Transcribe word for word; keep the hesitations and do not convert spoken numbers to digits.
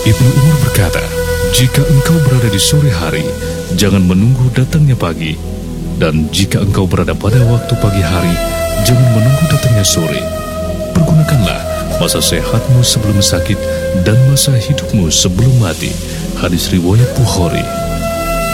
Ibnu Umar berkata, jika engkau berada di sore hari, jangan menunggu datangnya pagi. Dan jika engkau berada pada waktu pagi hari, jangan menunggu datangnya sore. Pergunakanlah masa sehatmu sebelum sakit dan masa hidupmu sebelum mati. Hadis riwayat Bukhari.